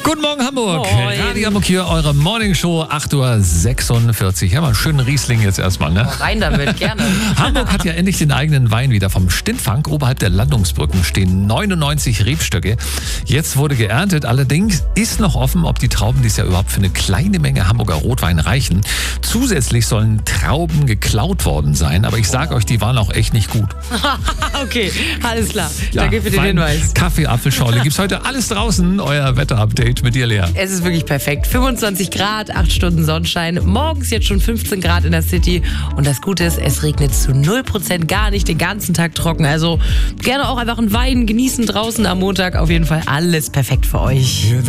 Guten Morgen, Hamburg. Moin. Radio Hamburg hier, eure Morningshow, 8.46 Uhr. Ja, mal einen schönen Riesling jetzt erstmal, ne? Rein damit, gerne. Hamburg hat ja endlich den eigenen Wein wieder. Vom Stintfang oberhalb der Landungsbrücken stehen 99 Rebstöcke. Jetzt wurde geerntet. Allerdings ist noch offen, ob die Trauben dieses Jahr überhaupt für eine kleine Menge Hamburger Rotwein reichen. Zusätzlich sollen Trauben geklaut worden sein. Aber ich sage euch, die waren auch echt nicht gut. Okay, alles klar. Ja, Danke für den Wein, Hinweis. Kaffee, Apfelschorle. Gibt's heute alles draußen. Euer Wetterupdate mit dir, Lea. Es ist wirklich perfekt. 25 Grad, 8 Stunden Sonnenschein. Morgens jetzt schon 15 Grad in der City. Und das Gute ist, es regnet zu 0%, gar nicht, den ganzen Tag trocken. Also gerne auch einfach einen Wein genießen draußen am Montag. Auf jeden Fall alles perfekt für euch.